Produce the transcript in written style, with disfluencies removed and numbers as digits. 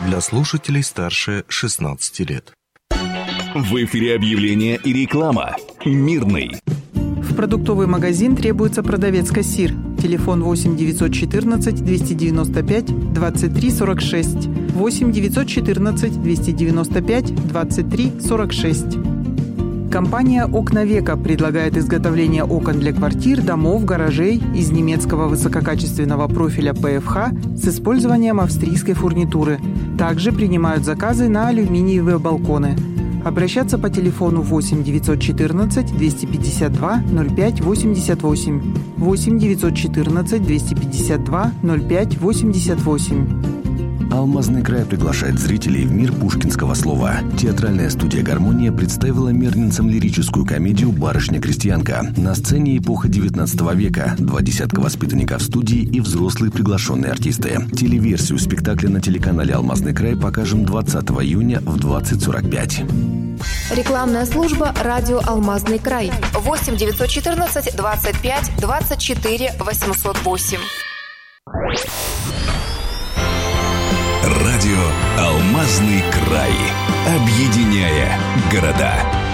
для слушателей старше 16 лет. В эфире объявление и реклама. Мирный. В продуктовый магазин требуется продавец-кассир. Телефон 8 914 295 23 46. 8 914 295 23 46. Компания «Окна Века» предлагает изготовление окон для квартир, домов, гаражей из немецкого высококачественного профиля ПФХ с использованием австрийской фурнитуры. Также принимают заказы на алюминиевые балконы. Обращаться по телефону 8 914 252 05 88. 8 914 252 05 88. Алмазный край приглашает зрителей в мир пушкинского слова. Театральная студия «Гармония» представила мирнинцам лирическую комедию «Барышня-крестьянка». На сцене эпоха 19 века, 2 десятка воспитанников студии и взрослые приглашенные артисты. Телеверсию спектакля на телеканале «Алмазный край» покажем 20 июня в 20:45. Рекламная служба «Радио Алмазный край». 8 914 25 24 808. Радио «Алмазный край». Объединяя города.